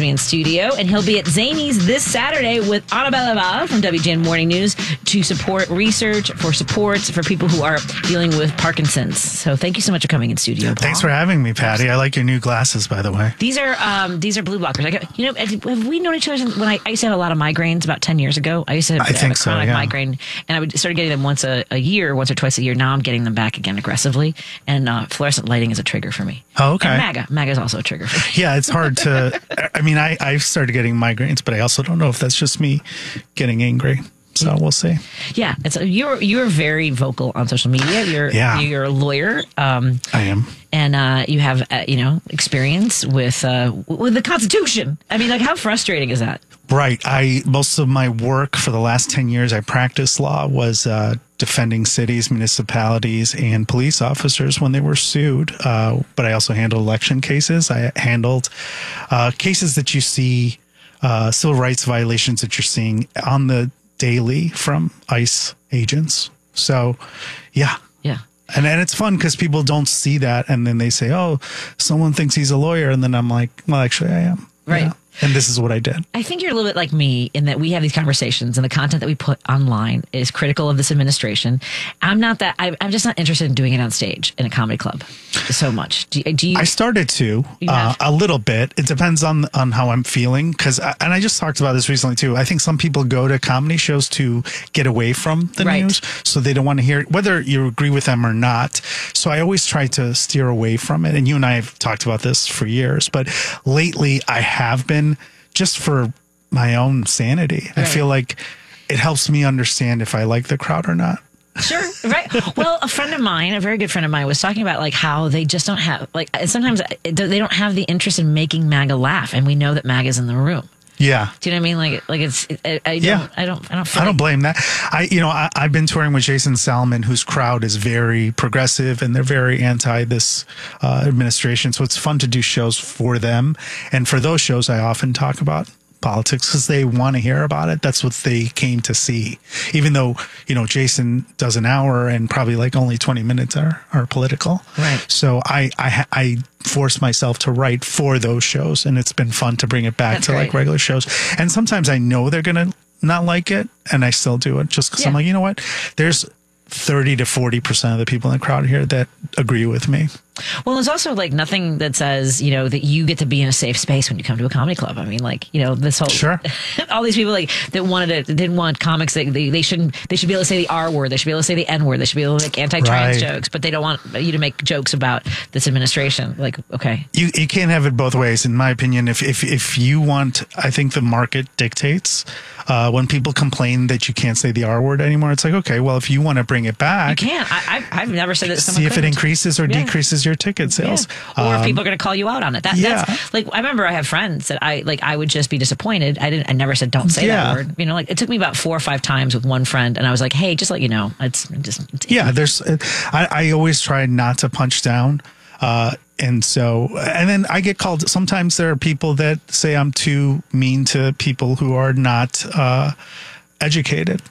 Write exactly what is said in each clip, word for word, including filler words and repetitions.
me in studio, and he'll be at Zanies this Saturday with Annabella Val from W G N Morning News to support research for supports for people who are dealing with Parkinson's. So thank you so much for coming in studio, Paul. Thanks for having me, Patty. I like your new glasses, by the way. These are um, these are blue blockers. I got, you know, have we known each other since when I, I used to have a lot of migraines about ten years ago? I used to have, I have think a chronic so, yeah. migraine, and I would start getting them once a, a year, once or twice a year. Now I'm getting them back again aggressively, and uh, fluorescent lighting is a trigger for me. Oh, okay. And MAGA. MAGA is also a trigger for me. Yeah, it's hard to... I mean, I, I've started getting migraines, but I also don't know if that's just me getting angry. So we'll see. Yeah, it's a, you're you're very vocal on social media. You're Yeah. you're a lawyer. Um, I am. And uh, you have uh, you know experience with uh, with the Constitution. I mean, like, how frustrating is that? Right. I most of my work for the last ten years I practiced law was uh, defending cities, municipalities, and police officers when they were sued. Uh, but I also handled election cases. I handled uh, cases that you see, uh, civil rights violations that you're seeing on the daily from ICE agents. So, yeah. Yeah. And and it's fun because people don't see that, and then they say, "Oh, someone thinks he's a lawyer," and then I'm like, "Well, actually, I am." Right. Yeah. And this is what I did. I think you're a little bit like me in that we have these conversations, and the content that we put online is critical of this administration. I'm not that. I, I'm just not interested in doing it on stage in a comedy club so much. Do, do you? I started to uh, a little bit. It depends on on how I'm feeling, because and I just talked about this recently too. I think some people go to comedy shows to get away from the Right. news, so they don't want to hear it, whether you agree with them or not. So I always try to steer away from it. And you and I have talked about this for years, but lately I have been. Just for my own sanity. Right. I feel like it helps me understand if I like the crowd or not. Sure. Right. Well, a friend of mine, a very good friend of mine, was talking about like how they just don't have like sometimes they don't have the interest in making MAGA laugh, and we know that MAGA's in the room. Yeah. Do you know what I mean? Like, like it's. I, I don't. Yeah. I don't. I don't. Feel I don't like, blame that. I, you know, I, I've been touring with Jason Salmon, whose crowd is very progressive and they're very anti this uh, administration. So it's fun to do shows for them. And for those shows, I often talk about politics because they want to hear about it. That's what they came to see. Even though, you know, Jason does an hour and probably like only twenty minutes are, are political. Right. So I, I, I force myself to write for those shows, and it's been fun to bring it back That's to great. like regular shows. And sometimes I know they're going to not like it, and I still do it just because Yeah. I'm like, you know what? There's thirty to forty percent of the people in the crowd here that agree with me. Well, there's also like nothing that says, you know, that you get to be in a safe space when you come to a comedy club. I mean, like, you know, this whole, Sure. all these people like that wanted to, didn't want comics. They, they, they shouldn't, they should be able to say the R word. They should be able to say the N word. They should be able to make anti-trans Right. jokes, but they don't want you to make jokes about this administration. Like, okay. You you can't have it both ways, in my opinion. If if if you want, I think the market dictates. Uh, when people complain that you can't say the R word anymore, it's like, okay, well, if you want to bring it You back, can't. I, I, I've never said that. see if it increases or Yeah. decreases your ticket sales. Yeah. Or if Um, people are going to call you out on it. That, yeah. That's like, I remember I have friends that I like, I would just be disappointed. I didn't, I never said, don't say Yeah. that word. You know, like it took me about four or five times with one friend. And I was like, hey, just let you know, it's just, it's, Yeah, there's. I, I always try not to punch down, uh, and so, and then I get called. Sometimes there are people that say I'm too mean to people who are not uh, educated,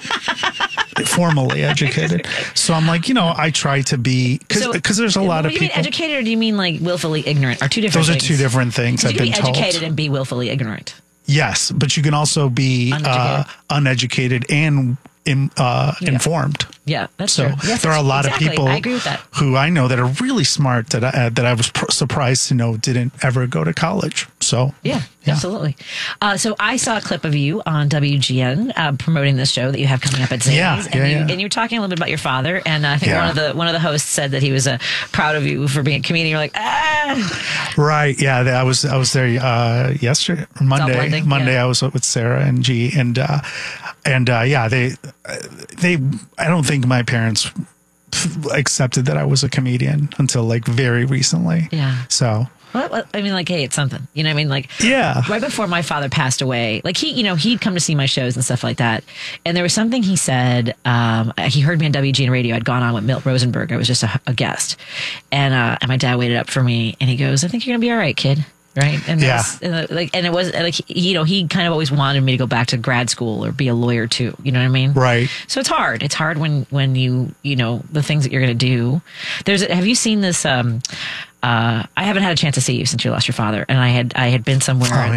formally educated. So I'm like, you know, I try to be because So, because there's a lot do of you mean people. educated or do you mean like willfully ignorant? Are two different Those are things. two different things. You I've can been be told. educated and be willfully ignorant. Yes, but you can also be uh, uneducated and in, uh, Yeah. informed. Yeah, that's So true. Yes, there are a lot exactly. of people I agree with that. who I know that are really smart that I, uh, that I was pr- surprised to know didn't ever go to college. So Yeah, Yeah. absolutely. Uh, so I saw a clip of you on W G N uh, promoting this show that you have coming up at Zanies, Yeah, and, yeah, you, yeah. and you were talking a little bit about your father, and uh, I think Yeah. one of the one of the hosts said that he was uh, proud of you for being a comedian. You're like, ah, right, yeah, I was I was there uh, yesterday, Monday. blending, Monday, yeah. I was with Sarah and G, and uh, and uh, yeah, they they I don't think my parents accepted that I was a comedian until like very recently. Yeah. So. Well, well, I mean, like, hey, it's something. You know what I mean? Like, Yeah. right before my father passed away, like he, you know, he'd come to see my shows and stuff like that. And there was something he said. Um, he heard me on W G N radio. I'd gone on with Milt Rosenberg. I was just a, a guest, and uh, and my dad waited up for me, and he goes, "I think you're gonna be all right, kid." Right. And Yeah. that's, and uh, like, and it was like, he- you know, he kind of always wanted me to go back to grad school or be a lawyer too. You know what I mean? Right. So it's hard. It's hard when, when you, you know, the things that you're going to do. There's, have you seen this? Um, uh, I haven't had a chance to see you since you lost your father, and I had, I had been somewhere. Oh,